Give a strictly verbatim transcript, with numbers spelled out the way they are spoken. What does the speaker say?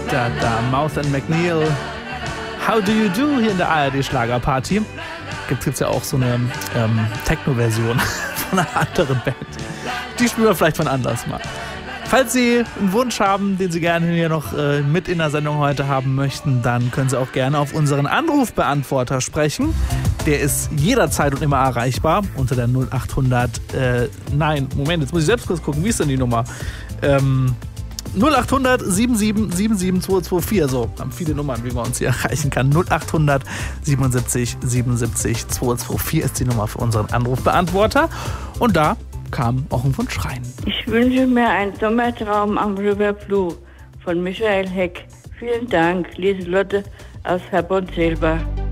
Da, da, Mouth and McNeil. How do you do hier in der A R D-Schlagerparty? Gibt es ja auch so eine ähm, Techno-Version von einer anderen Band. Die spielen wir vielleicht von anders mal. Falls Sie einen Wunsch haben, den Sie gerne hier noch äh, mit in der Sendung heute haben möchten, dann können Sie auch gerne auf unseren Anrufbeantworter sprechen. Der ist jederzeit und immer erreichbar unter der null acht hundert. Äh, nein, Moment, jetzt muss ich selbst kurz gucken. Wie ist denn die Nummer? Ähm, null acht hundert sieben sieben sieben sieben zwei zwei vier. So, haben viele Nummern, wie man uns hier erreichen kann. null acht hundert siebenundsiebzig siebenundsiebzig zwei zwei vier ist die Nummer für unseren Anrufbeantworter. Und da kam auch ein Wunsch rein. Ich wünsche mir einen Sommertraum am River Blue von Michael Heck. Vielen Dank, Lieselotte aus Herborn-Selber.